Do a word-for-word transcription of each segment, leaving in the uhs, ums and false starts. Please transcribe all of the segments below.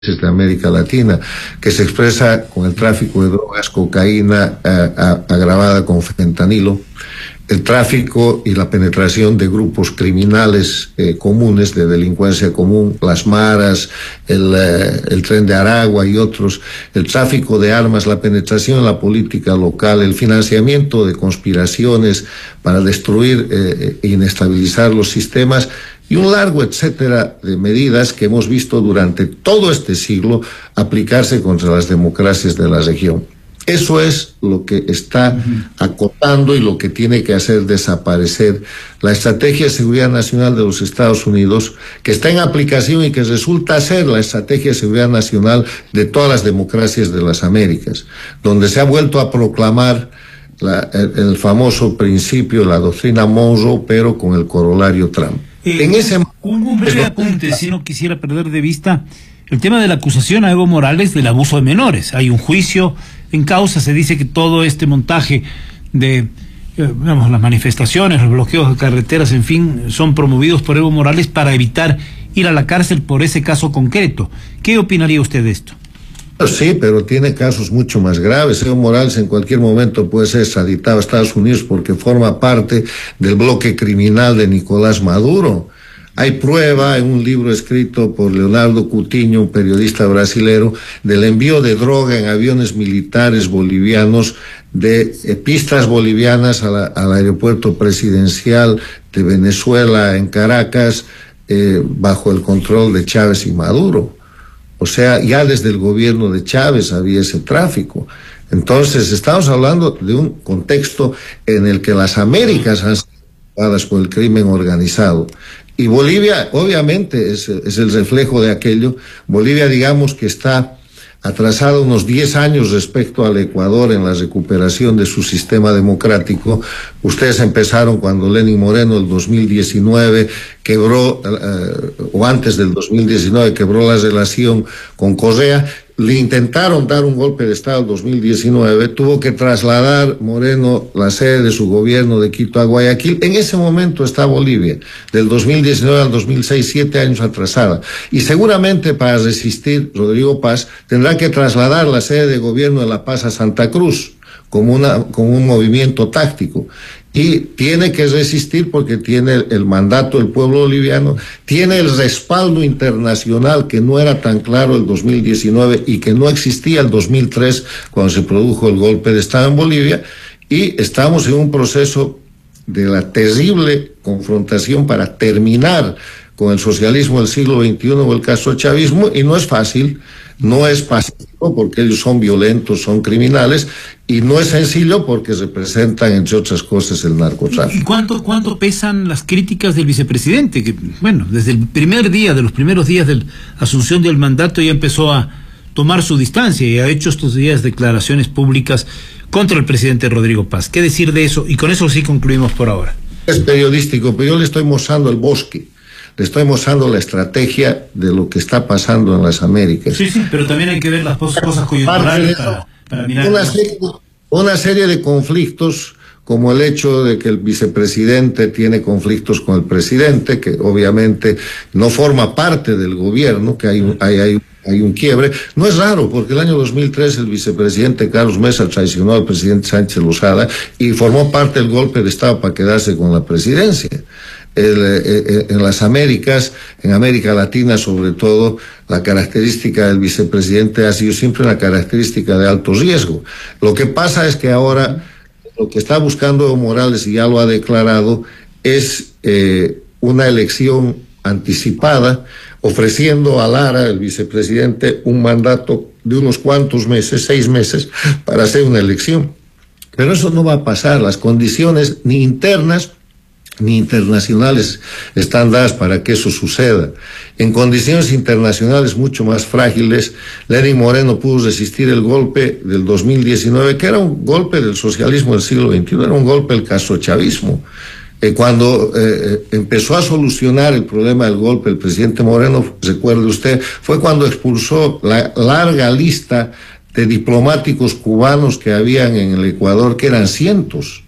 de América Latina, que se expresa con el tráfico de drogas, cocaína eh, agravada con fentanilo, el tráfico y la penetración de grupos criminales eh, comunes, de delincuencia común, las maras, el, eh, el tren de Aragua y otros, el tráfico de armas, la penetración en la política local, el financiamiento de conspiraciones para destruir eh, e inestabilizar los sistemas, y un largo etcétera de medidas que hemos visto durante todo este siglo aplicarse contra las democracias de la región. Eso es lo que está acotando y lo que tiene que hacer desaparecer la Estrategia de Seguridad Nacional de los Estados Unidos, que está en aplicación y que resulta ser la Estrategia de Seguridad Nacional de todas las democracias de las Américas, donde se ha vuelto a proclamar la, el, el famoso principio, la doctrina Monroe, pero con el corolario Trump. Eh, en ese un, un breve apunte, si no quisiera perder de vista el tema de la acusación a Evo Morales del abuso de menores. Hay un juicio en causa, se dice que todo este montaje de eh, digamos, las manifestaciones, los bloqueos de carreteras, en fin, son promovidos por Evo Morales para evitar ir a la cárcel por ese caso concreto. ¿Qué opinaría usted de esto? Sí, pero tiene casos mucho más graves. Evo Morales en cualquier momento puede ser extraditado a Estados Unidos porque forma parte del bloque criminal de Nicolás Maduro. Hay prueba en un libro escrito por Leonardo Coutinho, un periodista brasilero, del envío de droga en aviones militares bolivianos de eh, pistas bolivianas a la, al aeropuerto presidencial de Venezuela en Caracas, eh, bajo el control de Chávez y Maduro. O sea, ya desde el gobierno de Chávez había ese tráfico. Entonces, estamos hablando de un contexto en el que las Américas han sido ocupadas por el crimen organizado. Y Bolivia, obviamente, es, es el reflejo de aquello. Bolivia, digamos que está atrasada unos diez años respecto al Ecuador en la recuperación de su sistema democrático. Ustedes empezaron cuando Lenín Moreno, el dos mil diecinueve, quebró, eh, o antes del dos mil diecinueve, quebró la relación con Correa. Le intentaron dar un golpe de Estado en dos mil diecinueve, tuvo que trasladar Moreno la sede de su gobierno de Quito a Guayaquil. En ese momento está Bolivia, del dos mil diecinueve al dos mil seis, siete años atrasada. Y seguramente para resistir, Rodrigo Paz tendrá que trasladar la sede de gobierno de La Paz a Santa Cruz, como, una, como un movimiento táctico. Y tiene que resistir porque tiene el, el mandato del pueblo boliviano, tiene el respaldo internacional que no era tan claro el dos mil diecinueve y que no existía el dos mil tres cuando se produjo el golpe de Estado en Bolivia, y estamos en un proceso de la terrible confrontación para terminar con el socialismo del siglo veintiuno o el castrochavismo, y no es fácil, no es pacífico porque ellos son violentos, son criminales, y no es sencillo porque representan, entre otras cosas, el narcotráfico. ¿Y cuánto, cuánto pesan las críticas del vicepresidente? Que, bueno, desde el primer día, de los primeros días de la asunción del mandato, ya empezó a tomar su distancia y ha hecho estos días declaraciones públicas contra el presidente Rodrigo Paz. ¿Qué decir de eso? Y con eso sí concluimos por ahora. Es periodístico, pero yo le estoy mostrando el bosque. Le estoy mostrando la estrategia de lo que está pasando en las Américas. Sí, sí, pero también hay que ver las cosas coyunturales para, para mirar. Una serie, una serie de conflictos, como el hecho de que el vicepresidente tiene conflictos con el presidente, que obviamente no forma parte del gobierno, que hay un, hay, hay, hay un quiebre. No es raro, porque el año dos mil tres el vicepresidente Carlos Mesa traicionó al presidente Sánchez Lozada y formó parte del golpe de Estado para quedarse con la presidencia. El, eh, en las Américas, en América Latina sobre todo, la característica del vicepresidente ha sido siempre una característica de alto riesgo. Lo que pasa es que ahora lo que está buscando Evo Morales, y ya lo ha declarado, es eh, una elección anticipada, ofreciendo a Lara, el vicepresidente, un mandato de unos cuantos meses, seis meses, para hacer una elección. Pero eso no va a pasar. Las condiciones ni internas ni internacionales están dadas para que eso suceda. En condiciones internacionales mucho más frágiles, Lenín Moreno pudo resistir el golpe del dos mil diecinueve, que era un golpe del socialismo del siglo veintiuno, era un golpe del castrochavismo. Eh, cuando eh, empezó a solucionar el problema del golpe el presidente Moreno, recuerde usted, fue cuando expulsó la larga lista de diplomáticos cubanos que habían en el Ecuador, que eran cientos,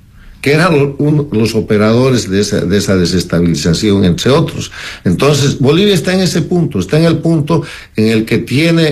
que eran lo, un, los operadores de esa, de esa desestabilización, entre otros. Entonces, Bolivia está en ese punto, está en el punto en el que tiene